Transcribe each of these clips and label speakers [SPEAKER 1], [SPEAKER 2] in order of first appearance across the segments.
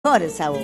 [SPEAKER 1] mejor sabor.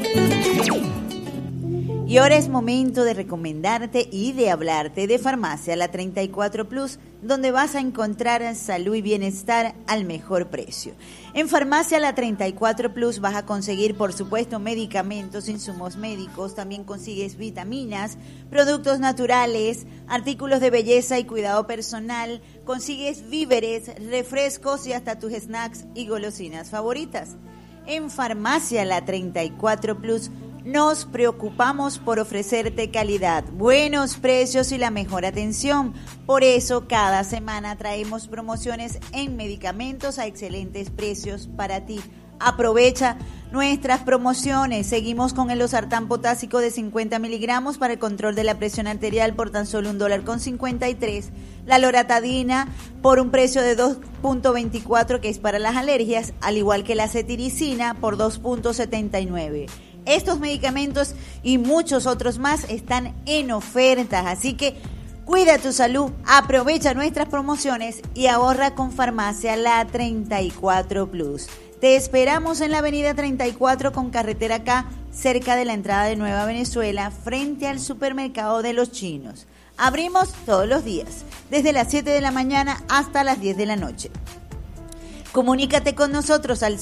[SPEAKER 1] Y ahora es momento de recomendarte y de hablarte de Farmacia La 34 Plus, donde vas a encontrar salud y bienestar al mejor precio. En Farmacia La 34 Plus vas a conseguir, por supuesto, medicamentos, insumos médicos, también consigues vitaminas, productos naturales, artículos de belleza y cuidado personal, consigues víveres, refrescos y hasta tus snacks y golosinas favoritas. En Farmacia La 34 Plus nos preocupamos por ofrecerte calidad, buenos precios y la mejor atención. Por eso, cada semana traemos promociones en medicamentos a excelentes precios para ti. Aprovecha nuestras promociones. Seguimos con el losartán potásico de 50 miligramos para el control de la presión arterial por tan solo $1.53. La loratadina por un precio de 2.24, que es para las alergias, al igual que la cetiricina por 2.79. Estos medicamentos y muchos otros más están en ofertas, así que cuida tu salud, aprovecha nuestras promociones y ahorra con Farmacia La 34 Plus. Te esperamos en la avenida 34 con carretera K, cerca de la entrada de Nueva Venezuela, frente al supermercado de los chinos. Abrimos todos los días, desde las 7 de la mañana hasta las 10 de la noche. Comunícate con nosotros al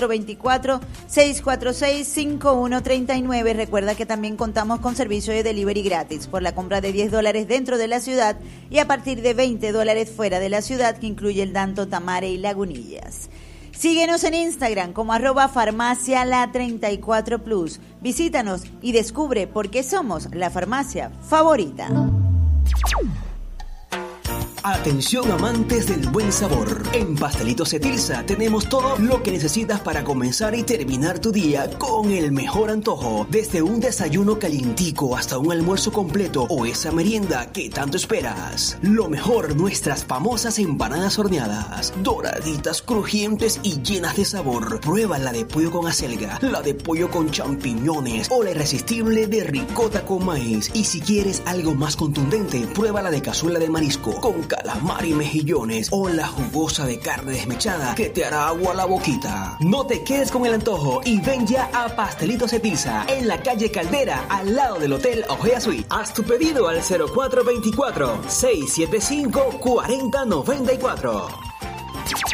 [SPEAKER 1] 0424-646-5139. Recuerda que también contamos con servicio de delivery gratis por la compra de $10 dentro de la ciudad y a partir de $20 fuera de la ciudad, que incluye el Danto, Tamare y Lagunillas. Síguenos en Instagram como @farmacia la 34 Plus. Visítanos y descubre por qué somos la farmacia favorita.
[SPEAKER 2] Atención amantes del buen sabor. En Pastelitos Etilsa tenemos todo lo que necesitas para comenzar y terminar tu día con el mejor antojo. Desde un desayuno calientico hasta un almuerzo completo o esa merienda que tanto esperas. Lo mejor, nuestras famosas empanadas horneadas, doraditas, crujientes y llenas de sabor. Prueba la de pollo con acelga, la de pollo con champiñones o la irresistible de ricota con maíz. Y si quieres algo más contundente, prueba la de cazuela de marisco con calamar y mejillones o la jugosa de carne desmechada que te hará agua a la boquita. No te quedes con el antojo y ven ya a Pastelitos Etilsa en la calle Caldera, al lado del Hotel Ojea Suite. Haz tu pedido al 0424-675-4094.